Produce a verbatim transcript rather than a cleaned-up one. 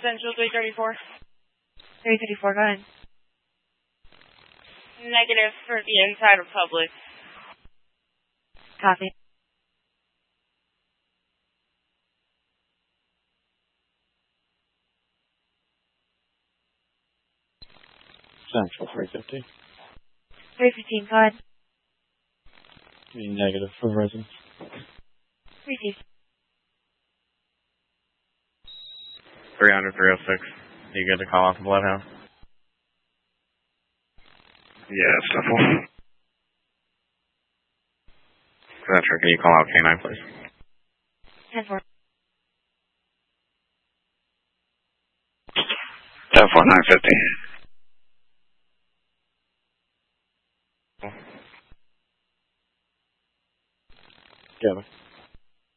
Central three thirty-four. three thirty-four, go ahead. Negative for the inside of Publix. Copy. Central three fifty. three fifteen, go ahead. Being negative for residents. Received. three hundred, three oh six. You good to call off the Bloodhound? Yeah, simple. Central, can you call out K nine, please? ten four. ten four, nine fifty.